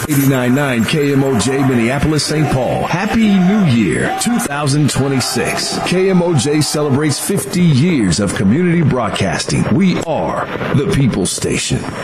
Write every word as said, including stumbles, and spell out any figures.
eighty-nine point nine K M O J Minneapolis, Saint Paul. Happy New Year two thousand twenty-six. K M O J celebrates fifty years of community broadcasting. We are the People's Station.